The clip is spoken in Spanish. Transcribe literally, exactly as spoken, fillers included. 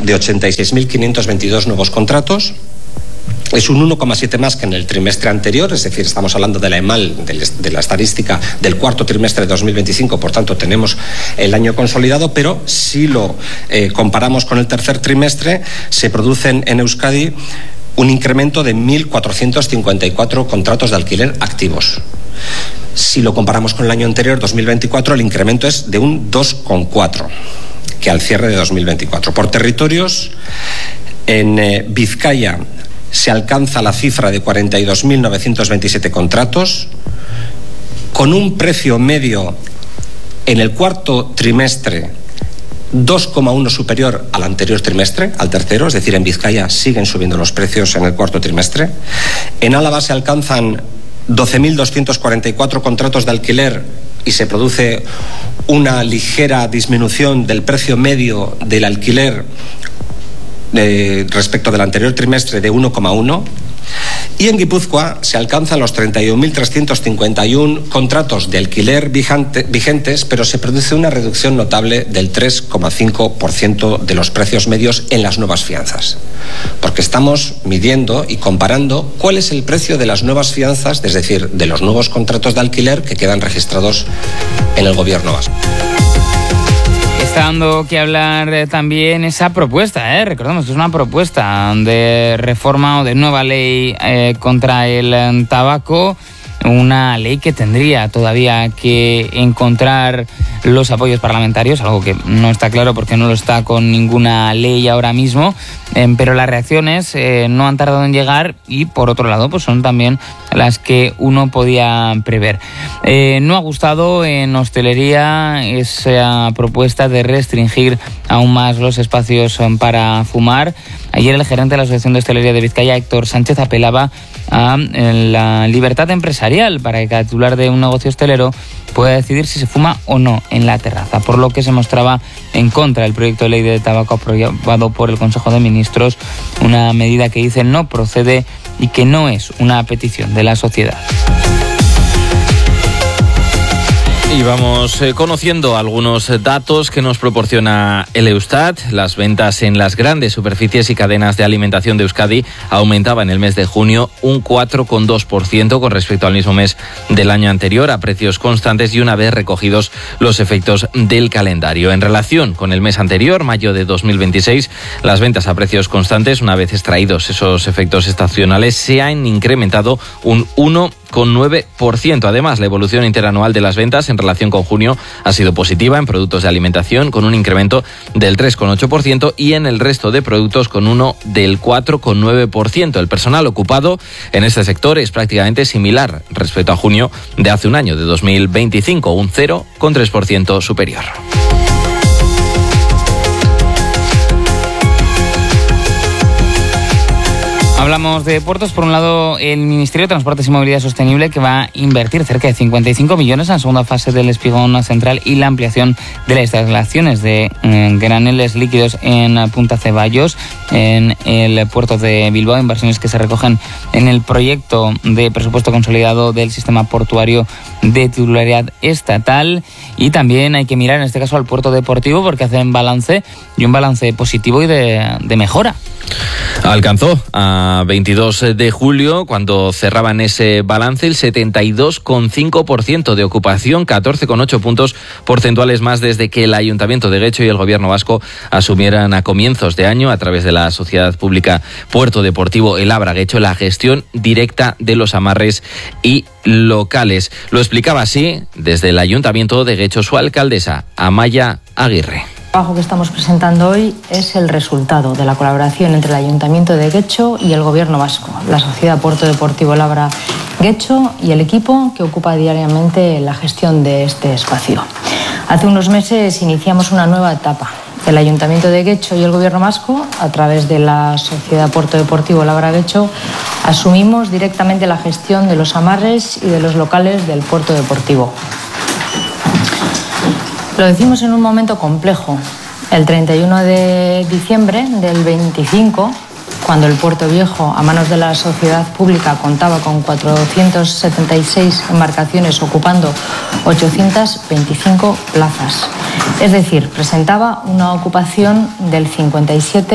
de ochenta y seis mil quinientos veintidós nuevos contratos. Es un uno coma siete más que en el trimestre anterior, es decir, estamos hablando de la EMAL, de la estadística del cuarto trimestre de dos mil veinticinco, por tanto tenemos el año consolidado, pero si lo eh, comparamos con el tercer trimestre, se producen en Euskadi un incremento de mil cuatrocientos cincuenta y cuatro contratos de alquiler activos. Si lo comparamos con el año anterior, dos mil veinticuatro, el incremento es de un dos coma cuatro, que al cierre de dos mil veinticuatro. Por territorios, en eh, Vizcaya se alcanza la cifra de cuarenta y dos mil novecientos veintisiete contratos, con un precio medio en el cuarto trimestre dos coma uno superior al anterior trimestre, al tercero, es decir, en Vizcaya siguen subiendo los precios en el cuarto trimestre. En Álava se alcanzan doce mil doscientos cuarenta y cuatro contratos de alquiler y se produce una ligera disminución del precio medio del alquiler Eh, respecto del anterior trimestre de uno coma uno, y en Guipúzcoa se alcanzan los treinta y un mil trescientos cincuenta y uno contratos de alquiler vigente, vigentes, pero se produce una reducción notable del tres coma cinco por ciento de los precios medios en las nuevas fianzas, porque estamos midiendo y comparando cuál es el precio de las nuevas fianzas, es decir, de los nuevos contratos de alquiler que quedan registrados en el gobierno vasco. Está dando que hablar eh, también esa propuesta, ¿eh? Recordemos que es una propuesta de reforma o de nueva ley eh, contra el eh, tabaco, una ley que tendría todavía que encontrar los apoyos parlamentarios, algo que no está claro porque no lo está con ninguna ley ahora mismo, eh, pero las reacciones eh, no han tardado en llegar y, por otro lado, pues son también las que uno podía prever. Eh, no ha gustado en hostelería esa propuesta de restringir aún más los espacios para fumar. Ayer el gerente de la Asociación de Hostelería de Vizcaya, Héctor Sánchez, apelaba a la libertad empresarial para que cada titular de un negocio hostelero pueda decidir si se fuma o no en la terraza, por lo que se mostraba en contra del proyecto de ley de tabaco aprobado por el Consejo de Ministros, una medida que dice no procede y que no es una petición de la sociedad. Y vamos eh, conociendo algunos datos que nos proporciona el Eustat. Las ventas en las grandes superficies y cadenas de alimentación de Euskadi aumentaban en el mes de junio un cuatro coma dos por ciento con respecto al mismo mes del año anterior, a precios constantes y una vez recogidos los efectos del calendario. En relación con el mes anterior, mayo de dos mil veintiséis, las ventas a precios constantes, una vez extraídos esos efectos estacionales, se han incrementado un uno coma nueve por ciento. Además, la evolución interanual de las ventas en relación con junio ha sido positiva en productos de alimentación, con un incremento del tres coma ocho por ciento, y en el resto de productos con uno del cuatro coma nueve por ciento. El personal ocupado en este sector es prácticamente similar respecto a junio de hace un año, de dos mil veinticinco, un cero coma tres por ciento superior. Hablamos de puertos. Por un lado, el Ministerio de Transportes y Movilidad Sostenible, que va a invertir cerca de cincuenta y cinco millones en la segunda fase del Espigón Central y la ampliación de las instalaciones de eh, graneles líquidos en Punta Ceballos, en el puerto de Bilbao, inversiones que se recogen en el proyecto de presupuesto consolidado del sistema portuario de titularidad estatal. Y también hay que mirar en este caso al puerto deportivo, porque hacen balance, y un balance positivo y de, de mejora. Alcanzó a veintidós de julio, cuando cerraban ese balance, el setenta y dos coma cinco por ciento de ocupación, catorce coma ocho puntos porcentuales más desde que el Ayuntamiento de Getxo y el Gobierno vasco asumieran a comienzos de año, a través de la sociedad pública Puerto Deportivo El Abra Getxo, la gestión directa de los amarres y locales. Lo explicaba así desde el Ayuntamiento de Getxo su alcaldesa, Amaia Aguirre. El trabajo que estamos presentando hoy es el resultado de la colaboración entre el Ayuntamiento de Getxo y el Gobierno vasco, la Sociedad Puerto Deportivo El Abra Getxo y el equipo que ocupa diariamente la gestión de este espacio. Hace unos meses iniciamos una nueva etapa. El Ayuntamiento de Getxo y el Gobierno vasco, a través de la Sociedad Puerto Deportivo El Abra Getxo, asumimos directamente la gestión de los amarres y de los locales del puerto deportivo. Lo decimos en un momento complejo. El treinta y uno de diciembre del veinticinco, cuando el Puerto Viejo, a manos de la sociedad pública, contaba con cuatrocientas setenta y seis embarcaciones ocupando ochocientas veinticinco plazas. Es decir, presentaba una ocupación del cincuenta y siete